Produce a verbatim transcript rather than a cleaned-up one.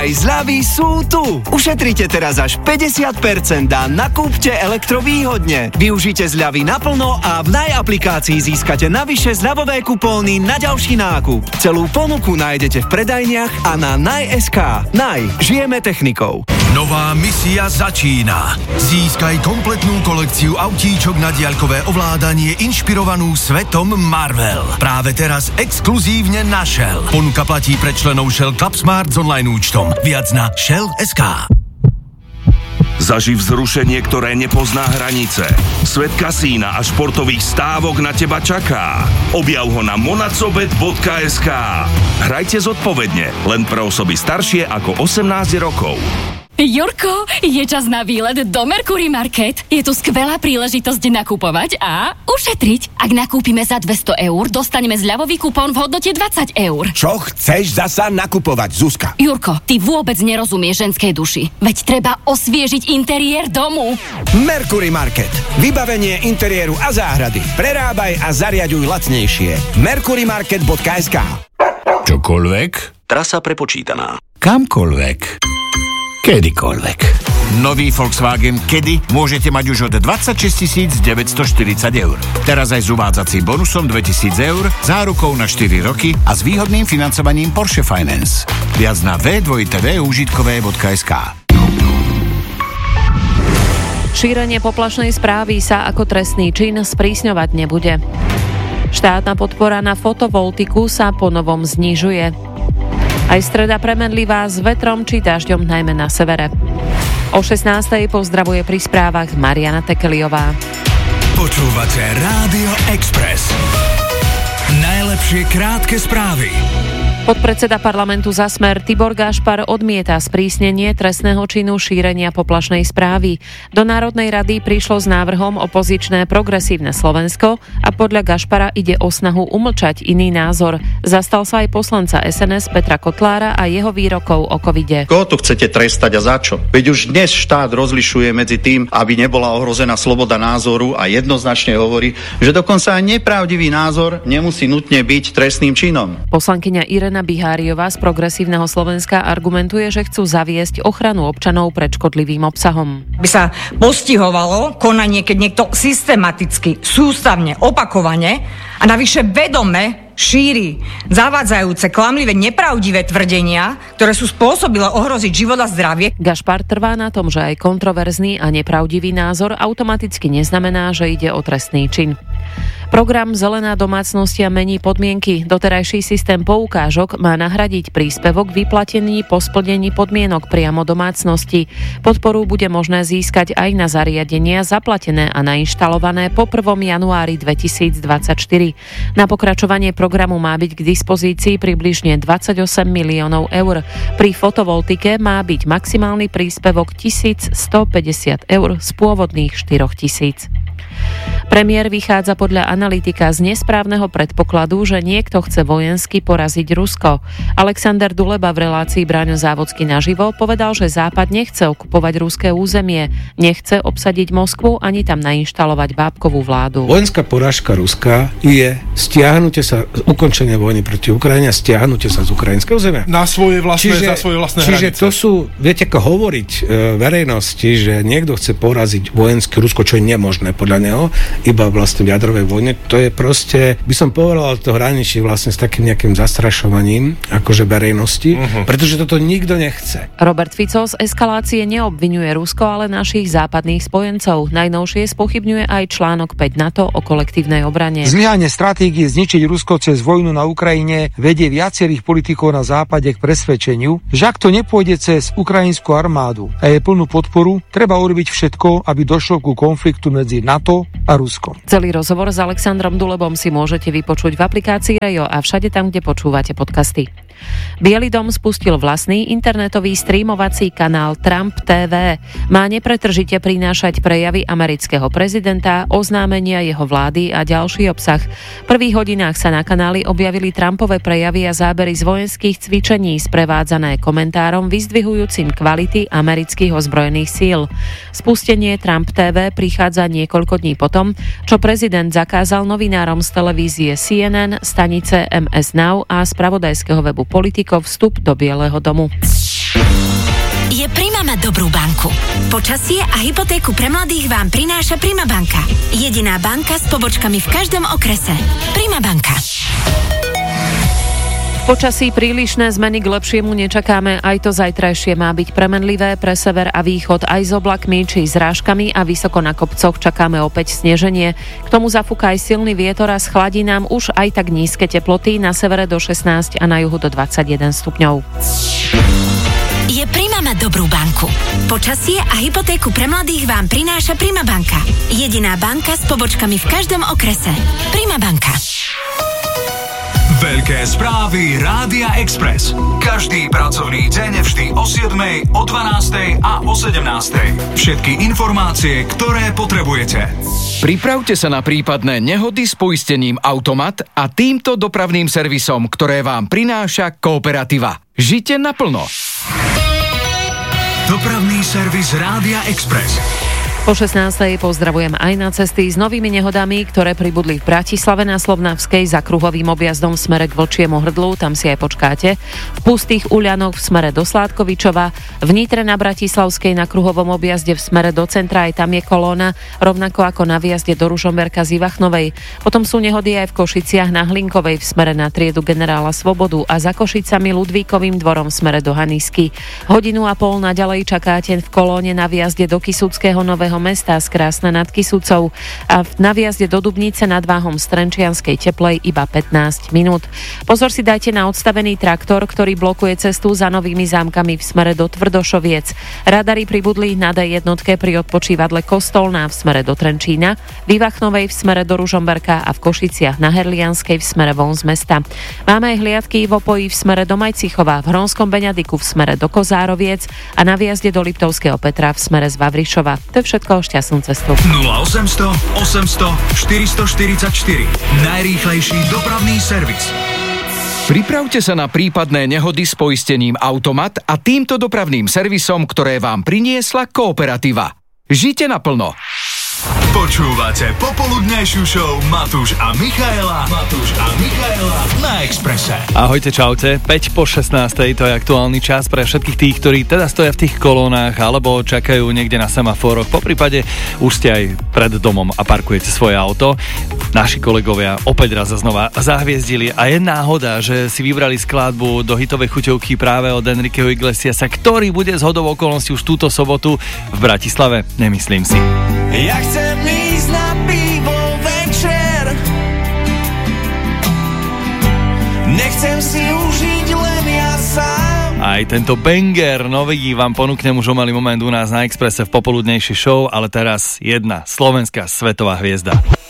Zľavy sú tu! Ušetrite teraz až päťdesiat percent a nakúpte elektrovýhodne. Využite zľavy naplno a v Naj aplikácii získate navyše zľavové kupóny na ďalší nákup. Celú ponuku nájdete v predajniach a na naj bodka es ká. Naj, žijeme technikou. Nová misia začína. Získaj kompletnú kolekciu autíčok na diaľkové ovládanie inšpirovanú svetom Marvel. Práve teraz exkluzívne na Shell. Ponuka platí pre členov Shell Club Smart s online účtom. Viac na shell bodka es ká. Zaživ vzrušenie, ktoré nepozná hranice. Svet kasína a športových stávok na teba čaká. Objav ho na monacobet bodka es ká. Hrajte zodpovedne, len pre osoby staršie ako osemnásť rokov. Jurko, je čas na výlet do Mercury Market. Je tu skvelá príležitosť nakupovať a ušetriť. Ak nakúpime za dvesto eur, dostaneme zľavový kupón v hodnote dvadsať eur. Čo chceš zasa nakupovať, Zuzka? Jurko, ty vôbec nerozumieš ženskej duši. Veď treba osviežiť interiér domu. Mercury Market. Vybavenie interiéru a záhrady. Prerábaj a zariaďuj lacnejšie. mercury market bodka es ká. Čokoľvek? Trasa prepočítaná. Kamkoľvek? Kedykoľvek. Nový Volkswagen Kedy môžete mať už od dvadsaťšesť tisíc deväťstoštyridsať eur. Teraz aj s uvádzacím bonusom dvetisíc eur, zárukou na štyri roky a s výhodným financovaním Porsche Finance. Viac na w w w bodka užitkové bodka es ká. Šírenie poplašnej správy sa ako trestný čin sprísňovať nebude. Štátna podpora na fotovoltiku sa ponovom znižuje. Aj streda premenlivá s vetrom či dažďom najmä na severe. O šestnástej pozdravuje pri správach Mariana Tekeliová. Počúvate Rádio Express. Najlepšie krátke správy. Podpredseda parlamentu za Smer Tibor Gašpar odmieta sprísnenie trestného činu šírenia poplašnej správy. Do Národnej rady prišlo s návrhom opozičné Progresívne Slovensko a podľa Gašpara ide o snahu umlčať iný názor. Zastal sa aj poslanca es en es Petra Kotlára a jeho výrokov o covide. Koho tu chcete trestať a za čo? Veď už dnes štát rozlišuje medzi tým, aby nebola ohrozená sloboda názoru a jednoznačne hovorí, že dokonca aj nepravdivý názor nemusí nutne byť trestným činom. Poslankyňa Irena Biháriová z Progresívneho Slovenska argumentuje, že chcú zaviesť ochranu občanov pred škodlivým obsahom. By sa postihovalo konanie, keď niekto systematicky, sústavne, opakovane a navyše vedome šíri zavádzajúce, klamlivé, nepravdivé tvrdenia, ktoré sú spôsobile ohroziť život a zdravie. Gašpar trvá na tom, že aj kontroverzný a nepravdivý názor automaticky neznamená, že ide o trestný čin. Program Zelená domácnostia mení podmienky. Doterajší systém poukážok má nahradiť príspevok vyplatený po splnení podmienok priamo domácnosti. Podporu bude možné získať aj na zariadenia zaplatené a nainštalované po prvom januári dvetisícdvadsaťštyri. Na pokračovanie programu má byť k dispozícii približne dvadsaťosem miliónov eur. Pri fotovoltike má byť maximálny príspevok tisícstopäťdesiat eur z pôvodných štyrotisíc. Premiér vychádza podľa analytika z nesprávneho predpokladu, že niekto chce vojensky poraziť Rusko. Alexander Duleba v relácii Braňo Závodský naživo povedal, že Západ nechce okupovať ruské územie, nechce obsadiť Moskvu ani tam nainštalovať bábkovú vládu. Vojenská porážka Ruska je stiahnutie sa, ukončenie vojny proti Ukrajine a stiahnutie sa z ukrajinského územia. Na svoje vlastné, čiže, za svoje vlastné čiže hranice. To sú, viete, ako hovoriť e, verejnosti, že niekto chce poraziť vojenské Rusko, čo je nemožné podľa neho, iba vlastne v jadrovej vojne, to je proste, by som povedal, to hraničí vlastne s takým nejakým zastrašovaním akože verejnosti, uh-huh. pretože toto nikto nechce. Robert Fico z eskalácie neobviňuje Rusko, ale našich západných spojencov. Najnovšie spochybňuje aj článok päť NATO o kolektívnej obrane. Zlyhanie stratégie zničiť Rusko cez vojnu na Ukrajine vedie viacerých politikov na západe k presvedčeniu, že ak to nepôjde cez ukrajinskú armádu a jej plnú podporu, treba urobiť všetko, aby došlo ku konfliktu medzi NATO a Rusko. Celý rozhovor s Alexandrom Dulebom si môžete vypočuť v aplikácii Rejo a všade tam, kde počúvate podcasty. Bielý dom spustil vlastný internetový streamovací kanál Trump té vé. Má nepretržite prinášať prejavy amerického prezidenta, oznámenia jeho vlády a ďalší obsah. V prvých hodinách sa na kanáli objavili Trumpové prejavy a zábery z vojenských cvičení sprevádzané komentárom vyzdvihujúcim kvality amerických ozbrojených síl. Spustenie Trump té vé prichádza niekoľko dní potom, čo prezident zakázal novinárom z televízie C N N, stanice em es Now a spravodajského webu Politikov vstup do Bieleho domu. Prima mať dobrú banku. Počasie a hypotéku pre mladých vám prináša Prima banka. Jediná banka s pobočkami v každom okrese. Prima banka. V počasí prílišné zmeny k lepšiemu nečakáme, aj to zajtrajšie má byť premenlivé, pre sever a východ aj s oblakmi či zrážkami a vysoko na kopcoch čakáme opäť sneženie. K tomu zafúka aj silný vietor a schladí nám už aj tak nízke teploty, na severe do šestnásť a na juhu do dvadsaťjeden stupňov. Je Prima mať dobrú banku. Počasie a hypotéku pre mladých vám prináša Prima banka. Jediná banka s pobočkami v každom okrese. Prima banka. Veľké správy Rádia Express. Každý pracovný deň vždy o siedmej, o dvanástej a o sedemnástej. Všetky informácie, ktoré potrebujete. Pripravte sa na prípadné nehody s poistením Automat a týmto dopravným servisom, ktoré vám prináša Kooperativa. Žite naplno. Dopravný servis Rádia Express. Po šestnástej pozdravujem aj na cesty s novými nehodami, ktoré pribudli v Bratislave na Slovnavskej za kruhovým objazdom v smere k Vlčiemu hrdlu, tam si aj počkáte. V Pustých Uľanoch v smere do Sládkovičova, v Nitre na Bratislavskej na kruhovom objazde v smere do centra, aj tam je kolóna, rovnako ako na výjazde do Ružomberka z Ivachnovej. Potom sú nehody aj v Košiciach na Hlinkovej v smere na triedu Generála Svobodu a za Košicami Ludvíkovým dvorom v smere do Hanisky. Hodinu a pol naďalej čakáte v kolóne na výjazde do Kisuckého Nového Mesta z Krásna nad Kisucou a na výjazde do Dubnice nad Váhom z Trenčianskej Teplej iba pätnásť minút. Pozor si dajte na odstavený traktor, ktorý blokuje cestu za Novými Zámkami v smere do Tvrdošoviec. Radary pribudli na dé jednotke pri odpočívadle Kostolná v smere do Trenčína, v Ivachnovej v smere do Ružomberka a v Košiciach na Herlianskej v smere von z mesta. Máme aj hliadky v Opoji v smere do Majcichova, v Hronskom Beňadiku v smere do Kozároviec a na výjazde do Liptovského Petra v smere z Vavrišova. To je všetko. Šťastnú cestu. nula osemsto osemsto štyristoštyridsaťštyri. Najrýchlejší dopravný servis. Pripravte sa na prípadné nehody s poistením Automat a týmto dopravným servisom, ktoré vám priniesla Kooperativa. Žite naplno. Počúvate popoludnejšiu show Matúš a Michaela. Matúš a Michaela na Expresse. Ahojte, čaute. päť po šestnástej, to je aktuálny čas pre všetkých tých, ktorí teda stoja v tých kolónach alebo čakajú niekde na semafóroch. Poprípade už ste aj pred domom a parkujete svoje auto. Naši kolegovia opäť raz a znova zahviezdili a je náhoda, že si vybrali skladbu do hitovej chuťovky práve od Enriqueho Iglesiasa, ktorý bude zhodou okolností už túto sobotu v Bratislave. Nemyslím si. Ja chcem ísť na pivo večer, nechcem si užiť len ja sám. Aj tento banger nový vám ponúknem už o malý moment u nás na Expresse v popoludnejší show, ale teraz jedna slovenská svetová hviezda.